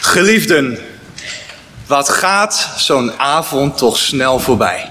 Geliefden, wat gaat zo'n avond toch snel voorbij.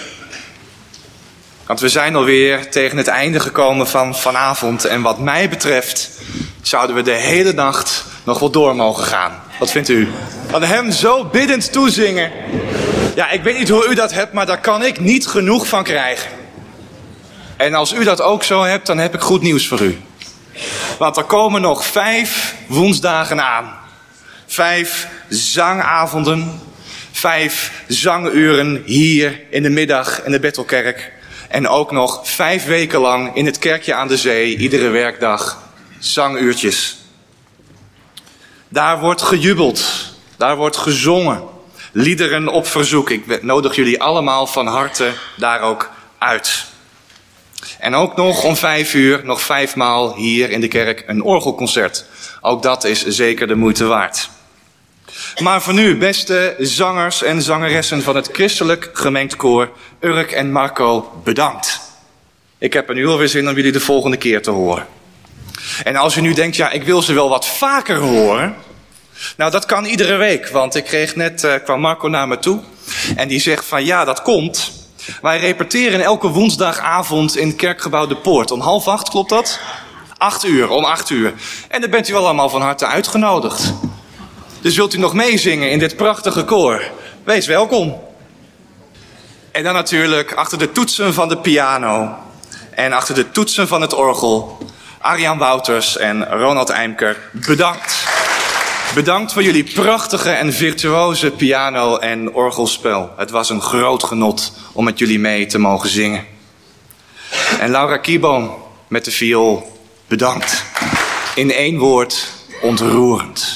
Want we zijn alweer tegen het einde gekomen van vanavond. En wat mij betreft zouden we de hele nacht nog wel door mogen gaan. Wat vindt u? Van hem zo biddend toezingen. Ja, ik weet niet hoe u dat hebt, maar daar kan ik niet genoeg van krijgen. En als u dat ook zo hebt, dan heb ik goed nieuws voor u. Want er komen nog 5 woensdagen aan. 5 zangavonden. 5 zanguren hier in de middag in de Bethelkerk. En ook nog 5 weken lang in het kerkje aan de zee, iedere werkdag, zanguurtjes. Daar wordt gejubeld, daar wordt gezongen, liederen op verzoek. Ik nodig jullie allemaal van harte daar ook uit. En ook nog om 5 uur, nog 5 maal hier in de kerk een orgelconcert. Ook dat is zeker de moeite waard. Maar voor nu, beste zangers en zangeressen van het christelijk gemengd koor, Urk en Marco, bedankt. Ik heb er nu alweer zin om jullie de volgende keer te horen. En als u nu denkt, ja, ik wil ze wel wat vaker horen. Nou, dat kan iedere week, want ik kreeg net, kwam Marco naar me toe. En die zegt van, ja, dat komt. Wij repeteren elke woensdagavond in het kerkgebouw De Poort. Om 7:30, klopt dat? 8 uur, om 8 uur. En dan bent u allemaal van harte uitgenodigd. Dus wilt u nog meezingen in dit prachtige koor? Wees welkom. En dan natuurlijk achter de toetsen van de piano en achter de toetsen van het orgel, Arjan Wouters en Ronald Eimker, bedankt. Bedankt voor jullie prachtige en virtuoze piano- en orgelspel. Het was een groot genot om met jullie mee te mogen zingen. En Laura Kieboom met de viool, bedankt. In 1 woord, ontroerend.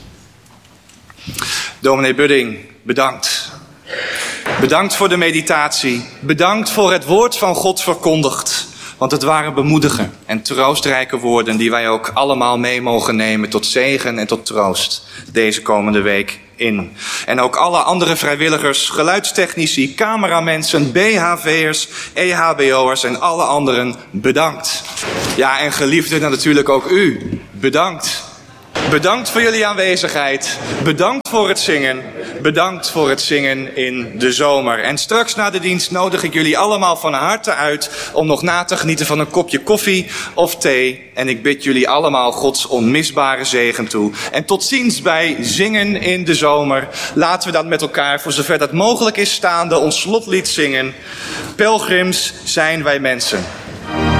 Dominee Budding, bedankt. Bedankt voor de meditatie. Bedankt voor het woord van God verkondigd. Want het waren bemoedige en troostrijke woorden die wij ook allemaal mee mogen nemen tot zegen en tot troost deze komende week in. En ook alle andere vrijwilligers, geluidstechnici, cameramensen, BHV'ers, EHBO'ers en alle anderen, bedankt. Ja, en geliefden, en natuurlijk ook u, bedankt. Bedankt voor jullie aanwezigheid. Bedankt voor het zingen. Bedankt voor het zingen in de zomer. En straks na de dienst nodig ik jullie allemaal van harte uit om nog na te genieten van een kopje koffie of thee. En ik bid jullie allemaal Gods onmisbare zegen toe. En tot ziens bij Zingen in de Zomer. Laten we dan met elkaar, voor zover dat mogelijk is staande, ons slotlied zingen. Pelgrims zijn wij mensen.